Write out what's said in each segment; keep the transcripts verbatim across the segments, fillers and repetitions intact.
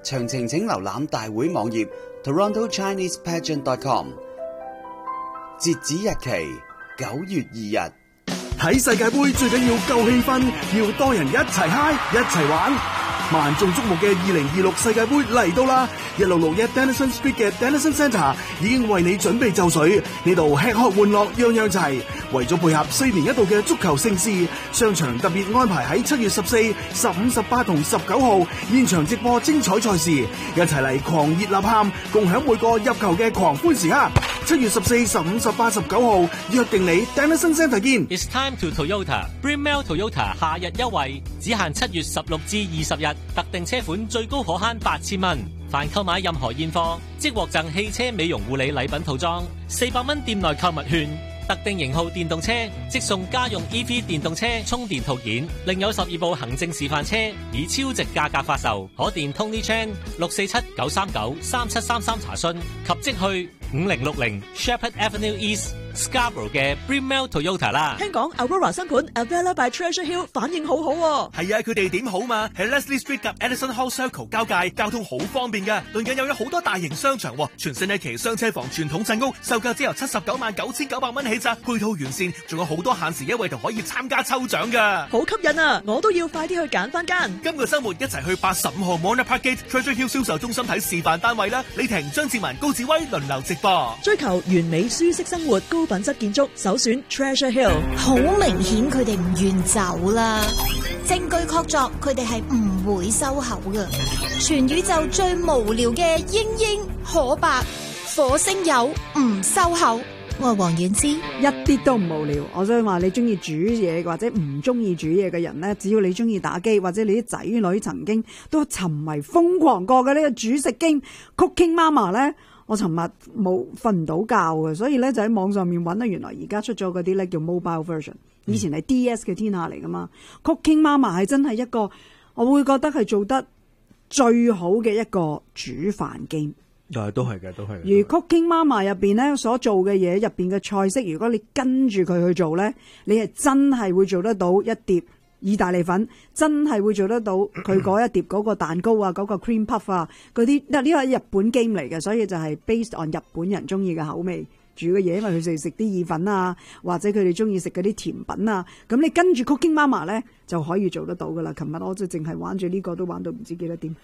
詳情請瀏覽大會網頁 toronto chinese pageant dot com。截止日期九月二日。 睇世界盃最緊要夠氣氛，要多人一齊嗨，一齊玩。萬眾矚目嘅二零二六世界盃嚟到啦！一六六一 Denison Street 嘅 Denison Centre 已經為你準備就緒，呢度吃喝玩樂樣樣齊。為咗配合四年一度嘅足球盛事，商場特別安排喺七月十四、十五、十八同十九號現場直播精彩賽事，一齊嚟狂熱吶喊，共享每個入球嘅狂歡時刻。七月十四、十五、十八、十九號約定你 Denison Centre 見。 It's time to Toyota Bremel Toyota 夏日優惠，只限七月十六至二十日，特定車款最高可慳八千蚊。凡購買任何現貨，即獲贈汽車美容護理禮品套裝，四百蚊店內購物券。特定型號電動車即送家用 E V 電動車充電套件，另有十二部行政示範車以超值價格發售。可電 Tony Chan 六四七九三九三七三三查詢，及即去五零六零 Shepherd Avenue East Scarborough 嘅 Bremel Toyota 啦。 聽講 Aurora 新盤 Avella by Treasure Hill 反應好好喎。 係啊，佢哋點好嘛？喺 Leslie Street 及 Edison Hall Circle 交界，交通好方便嘅。鄰近又有好多大型商場，全新一期雙車房傳統鎮屋，售價只由七十九萬九千九百蚊起咋，配套完善，仲有好多限時優惠同可以參加抽獎噶。 好吸引啊！我都要快啲去揀翻間。 今個週末一齊去八十五號 Mona Park Gate Treasure Hill 銷售中心睇示範單位啦！李婷、張志文、高志威輪流直播。 追求完美舒適生活，高品質建築，首選 Treasure Hill。 好明顯佢哋唔願走啦，證據確鑿佢哋係唔會收口㗎。全宇宙最無聊嘅英英可白火星友唔收口。我係黃婉之， 一啲都唔無聊。我想話你中意煮嘢或者唔中意煮嘢嘅人呢，只要你中意打機，或者你啲仔女曾經都沉迷瘋狂過嘅呢個煮食 game Cooking Mama 呢，我尋日冇瞓唔到覺嘅，所以咧就喺網上面揾啦。原來而家出咗嗰啲咧叫 mobile version， 以前係 D S 嘅天下嚟噶嘛。嗯、Cooking Mama 係真係一個，我會覺得係做得最好嘅一個煮飯 game。 啊，都係嘅，都係。 而 Cooking Mama 入邊咧所做嘅嘢，入邊嘅菜式，如果你跟住佢去做咧，你係真係會做得到一碟意大利粉，真係會做得到佢嗰一碟嗰個蛋糕啊，嗰、嗰個 cream puff 啊，嗰啲，呢個係日本 game 嚟嘅，所以就係 based on 日本人中意嘅口味煮嘅嘢，因為佢哋食啲意粉啊，或者佢哋中意食嗰啲甜品啊，咁你跟住 Cooking Mama 咧就可以做得到噶啦。琴日我就淨係玩住呢個都玩到唔知幾多點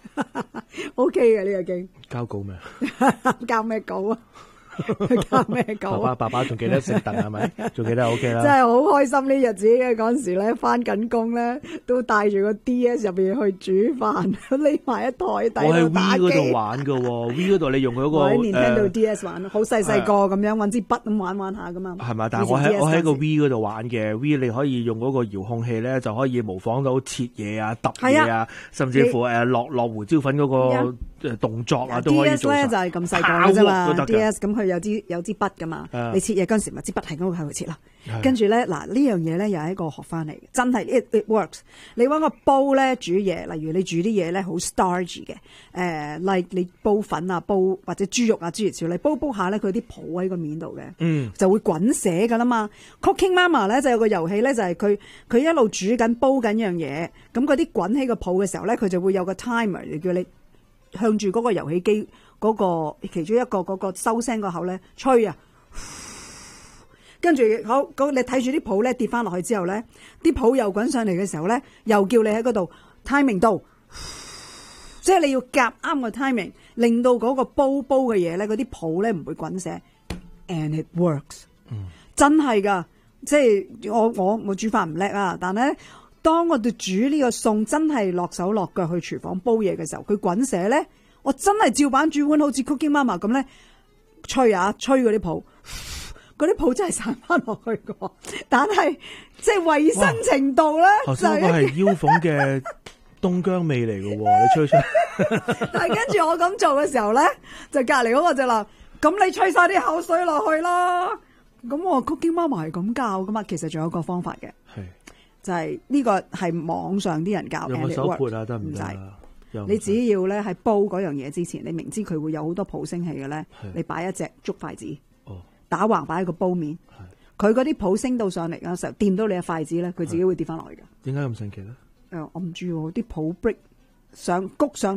，OK 嘅呢個 game。 交稿咩？ 交咩稿啊？交咩稿？ 爸爸爸爸仲記得食凳係咪？仲記得 OK 啦。 真係好開心呢日子嘅，嗰陣時咧翻緊工咧，都帶住個 D S 入邊去煮飯，匿埋喺台底度打機。 我喺 V 嗰度玩噶，V 嗰度你用佢嗰個我喺年聽到 D S 呃、 玩，好細細個咁樣揾支筆咁玩玩下噶嘛。 係咪？但係我喺我喺個 V 嗰度玩嘅 V，你可以用嗰個遙控器咧，就可以模仿到切嘢啊、揼嘢啊，甚至乎誒落落胡椒粉嗰個誒動作啊，都可以做。 D S 咧就係咁細個啫嘛 ，D S 咁佢有支有支筆噶嘛，啊、你切嘢嗰陣時咪支筆係咁喺度切啦。跟住咧嗱呢樣嘢咧又係一個學翻嚟嘅，真係 it, it works。你揾個煲咧煮嘢，例如你煮啲嘢咧好 starchy 嘅，誒、呃，例如你煲粉啊、煲或者豬肉啊諸如此類，煲煲下咧佢啲泡喺個面度嘅，嗯，就會滾瀉噶啦嘛。Cooking Mama 咧就有個遊戲咧就係佢佢一路煮緊煲緊樣嘢，咁嗰啲滾起個泡嘅時候咧，佢就會有個 timer 嚟叫你向住嗰個遊戲機嗰個其中一個嗰個收聲個口咧吹啊。跟住好，你睇住啲泡咧跌翻落去之後咧，啲泡又滾上嚟嘅時候咧，又叫你喺嗰度 timing 到，即係你要夾啱個 timing，令到嗰個煲煲嘅嘢咧，嗰啲泡咧唔會滾瀉 ，and it works，嗯、真係噶，即係我我我煮飯唔叻啊，但係咧，當我哋煮呢個餸真係落手落腳去廚房煲嘢嘅時候，佢滾瀉咧，我真係照板煮碗，好似 Cooking Mama 咁咧，吹啊吹嗰啲泡。嗰啲泡真係散翻落去個，但係即係衛生程度咧， 頭先嗰個係腰鳳嘅東姜味嚟嘅喎，你吹吹。 但係跟住我咁做嘅時候咧，就隔離嗰個就話：咁你吹晒啲口水落去啦。咁我 Cooking Mama 係咁教噶嘛，其實仲有一個方法嘅，係就係、是、呢個係網上啲人教嘅。 用手潑啊，得唔得？ 你只要咧喺煲嗰樣嘢之前，你明知佢會有好多泡升氣嘅咧，你擺一隻竹筷子。打橫擺喺個煲面，佢嗰啲泡升到上嚟嘅時候，掂到你嘅筷子咧，佢自己會跌翻落去嘅。 點解咁神奇咧？ 誒，我唔知喎，啲泡 break 上谷上。